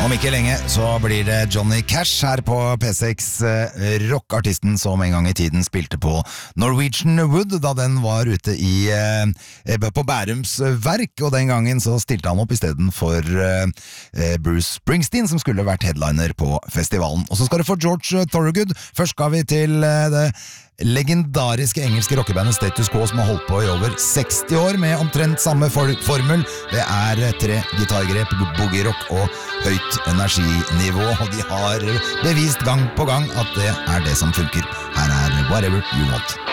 Om ikke lenge så blir det Johnny Cash her på P6, rockartisten som en gang i tiden spilte på Norwegian Wood da den var ute på Bærums Verk, og den gangen så stilte han opp i stedet for Bruce Springsteen som skulle vært headliner på festivalen. Og så skal det få George Thorogood. Først skal vi til det legendariske engelske rockebandet Status Quo som har holdt på i over 60 år med omtrent samme formel. Det 3 gitargrep, boogie-rock og høyt energinivå, og de har bevist gang på gang at det det som funker. Her Whatever You Want.